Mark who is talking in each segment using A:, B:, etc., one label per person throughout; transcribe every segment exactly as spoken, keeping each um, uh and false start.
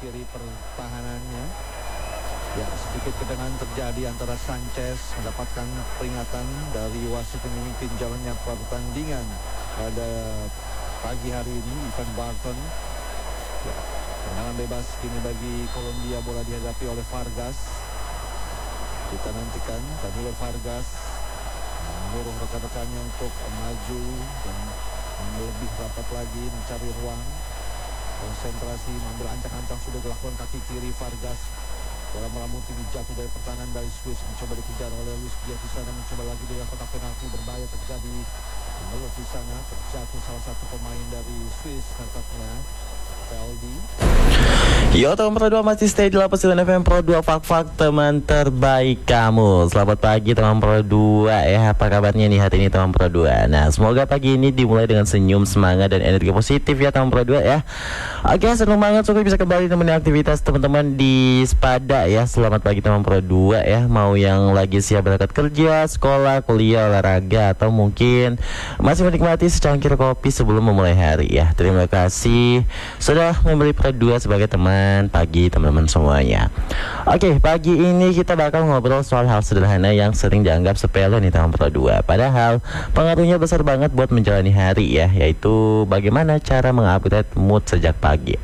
A: kiri pertahanannya. Ya, sedikit kedengaran terjadi antara Sanchez mendapatkan peringatan dari wasit yang memimpin jalannya pertandingan pada pagi hari ini, Ivan Barton. Ya, tendangan bebas kini bagi Kolombia, bola dihadapi oleh Vargas. Kita nantikan Danilo Vargas menyuruh rekan-rekannya untuk maju dan lebih rapat lagi mencari ruang. Konsentrasi, mengambil ancang-ancang sudah dilakukan kaki kiri Vargas. Bola melamun tinggi jatuh dari pertahanan dari Swiss, mencoba dikejar oleh Luis Diaz di sana, mencoba lagi dari kotak penalti, berbahaya terjadi. Menurut di sana terjatuh salah satu pemain dari Swiss, nampaknya Feldi.
B: Yo, teman Pro dua masih stay di delapan sembilan F M Pro dua, fak-fak teman terbaik kamu. Selamat pagi teman Pro dua ya. Apa kabarnya nih hari ini teman Pro dua? Nah, semoga pagi ini dimulai dengan senyum, semangat dan energi positif ya teman Pro dua ya. Oke, senang banget Sukri bisa kembali nemenin aktivitas teman-teman di Spada ya. Selamat pagi teman Pro dua ya. Mau yang lagi siap berangkat kerja, sekolah, kuliah, olahraga, atau mungkin masih menikmati secangkir kopi sebelum memulai hari ya. Terima kasih sudah membeli Pro dua sebagai teman pagi teman-teman semuanya. Oke, pagi ini kita bakal ngobrol soal hal sederhana yang sering dianggap sepele nih teman Pro dua. Padahal pengaruhnya besar banget buat menjalani hari ya, yaitu bagaimana cara mengupgrade mood sejak pagi.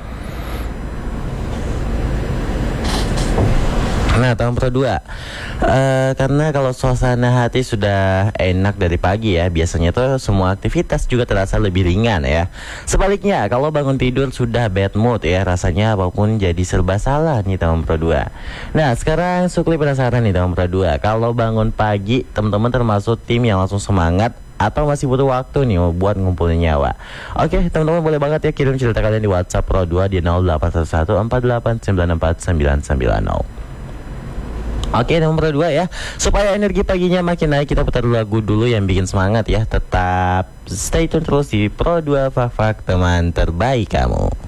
B: Nah, tahun Pro dua, uh, karena kalau suasana hati sudah enak dari pagi ya, biasanya tuh semua aktivitas juga terasa lebih ringan ya. Sebaliknya, kalau bangun tidur sudah bad mood ya, rasanya apapun jadi serba salah nih tahun Pro dua. Nah, sekarang Sukli penasaran nih tahun Pro dua, kalau bangun pagi teman-teman termasuk tim yang langsung semangat atau masih butuh waktu nih buat ngumpulin nyawa. Oke, teman-teman boleh banget ya kirim cerita kalian di WhatsApp Pro dua di nol delapan satu satu empat delapan sembilan empat sembilan sembilan nol. Oke, nomor dua ya. Supaya energi paginya makin naik, kita putar lagu dulu yang bikin semangat ya. Tetap stay tune terus di Pro dua, fak-fak teman terbaik kamu.